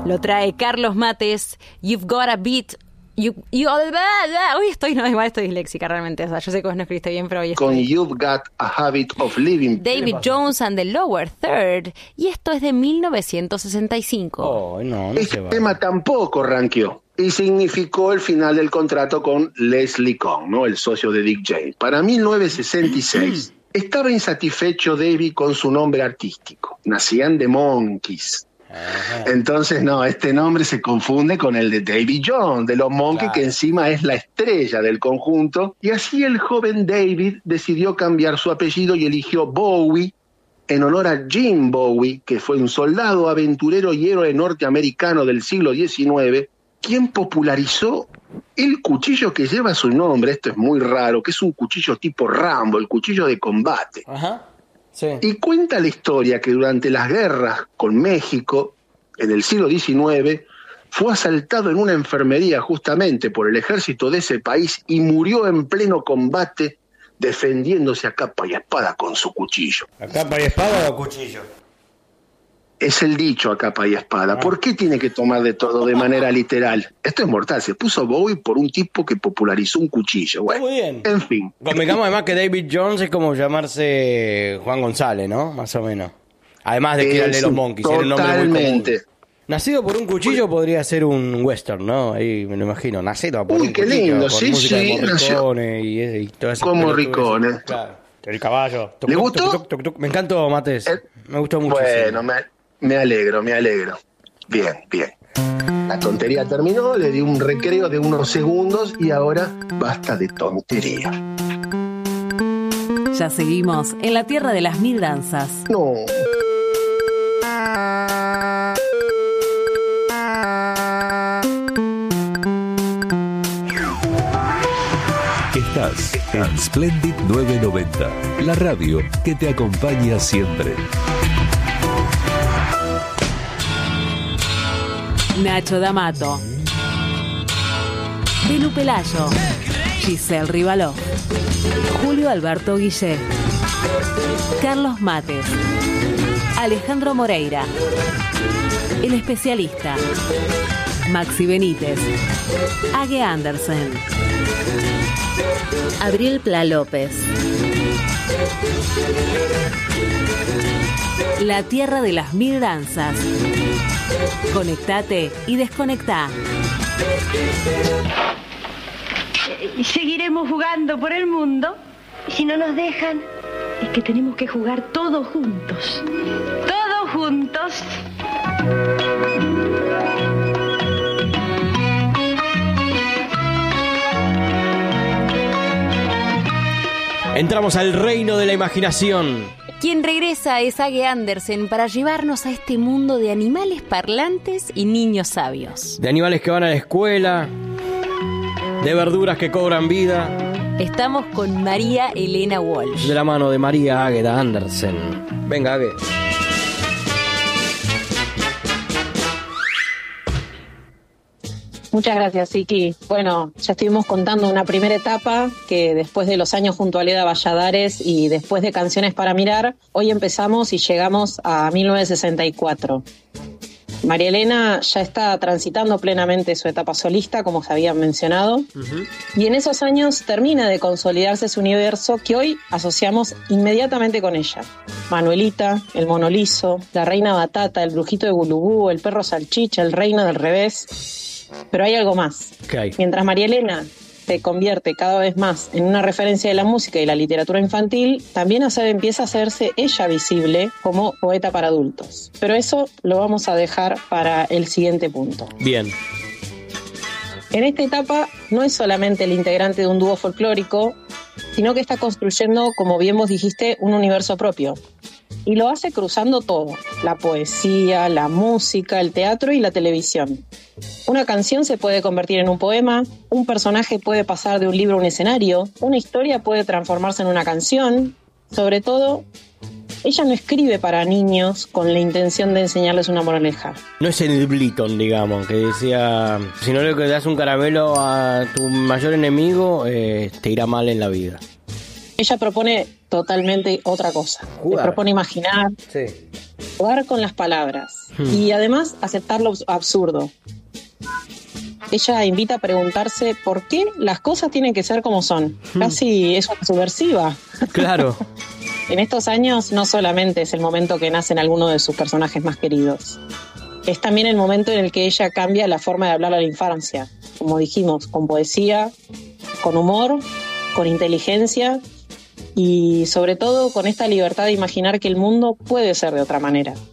Lo trae Carlos Mates, You've Got a Beat. Hoy estoy disléxica realmente. O sea, yo sé que vos no escribiste bien, pero hoy estoy. Con You've Got a Habit of Living. David Jones and the Lower Third. Y esto es de 1965. Este tema tampoco ranqueó. Y significó el final del contrato con Leslie Kohn, ¿no? El socio de Dick James. Para 1966 estaba insatisfecho David con su nombre artístico. Nacían The Monkees. Ajá. Entonces, este nombre se confunde con el de David Jones, de los Monkees, claro, que encima es la estrella del conjunto. Y así el joven David decidió cambiar su apellido y eligió Bowie en honor a Jim Bowie, que fue un soldado, aventurero y héroe norteamericano del siglo XIX, quien popularizó el cuchillo que lleva su nombre. Esto es muy raro, que es un cuchillo tipo Rambo, el cuchillo de combate. Ajá. Sí. Y cuenta la historia que durante las guerras con México, en el siglo XIX, fue asaltado en una enfermería justamente por el ejército de ese país y murió en pleno combate defendiéndose a capa y espada con su cuchillo. ¿A capa y espada o cuchillo? Es el dicho a capa y espada. ¿Por qué tiene que tomar de todo de manera literal? Esto es mortal. Se puso Bowie por un tipo que popularizó un cuchillo. Bueno, muy bien. En fin. Convengamos además que David Jones es como llamarse Juan González, ¿no? Más o menos. Además de que era el de los Monkees. Totalmente. Nacido por un cuchillo podría ser un western, ¿no? Ahí me lo imagino. Nacido por un cuchillo. Qué lindo. Con música de Morricone y todas esas como Morricone. Claro. El caballo. ¿Le gustó? Me encantó, Mates. Me gustó mucho. Bueno, me alegro. Bien. La tontería terminó, le di un recreo de unos segundos y ahora basta de tontería. Ya seguimos en la tierra de las mil danzas. No. Estás en Splendid 990, la radio que te acompaña siempre. Nacho D'Amato, Belu Pelayo, Giselle Rivaló, Julio Alberto Guillé, Carlos Mates, Alejandro Moreira, El Especialista, Maxi Benítez, Age Andersen, Abril Pla López. La tierra de las mil danzas. Conectate y desconectá. Seguiremos jugando por el mundo. Y si no nos dejan, es que tenemos que jugar todos juntos. Todos juntos. Entramos al reino de la imaginación. Quien regresa es Age Andersen para llevarnos a este mundo de animales parlantes y niños sabios. De animales que van a la escuela, de verduras que cobran vida. Estamos con María Elena Walsh. De la mano de María Águeda Andersen. Venga, Águeda. Muchas gracias, Iki. Bueno, ya estuvimos contando una primera etapa que después de los años junto a Leda Valladares y después de Canciones para Mirar, hoy empezamos y llegamos a 1964. María Elena ya está transitando plenamente su etapa solista, como se había mencionado, y en esos años termina de consolidarse su universo que hoy asociamos inmediatamente con ella. Manuelita, el Mono Liso, la Reina Batata, el Brujito de Gulubú, el Perro Salchicha, el Reino del Revés. Pero hay algo más. ¿Qué hay? Mientras María Elena se convierte cada vez más en una referencia de la música y la literatura infantil, también empieza a hacerse ella visible como poeta para adultos. Pero eso lo vamos a dejar para el siguiente punto. Bien. En esta etapa no es solamente el integrante de un dúo folclórico, sino que está construyendo, como bien vos dijiste, un universo propio. Y lo hace cruzando todo: la poesía, la música, el teatro y la televisión. Una canción se puede convertir en un poema, un personaje puede pasar de un libro a un escenario, una historia puede transformarse en una canción. Sobre todo, ella no escribe para niños con la intención de enseñarles una moraleja. No es el Blyton, digamos, que decía, si no le das un caramelo a tu mayor enemigo, te irá mal en la vida. Ella propone totalmente otra cosa. Jugar. Le propone imaginar, Jugar con las palabras y además aceptar lo absurdo. Ella invita a preguntarse por qué las cosas tienen que ser como son. Casi es una subversiva. Claro. En estos años no solamente es el momento que nacen algunos de sus personajes más queridos, es también el momento en el que ella cambia la forma de hablar a la infancia, como dijimos, con poesía, con humor, con inteligencia y sobre todo con esta libertad de imaginar que el mundo puede ser de otra manera.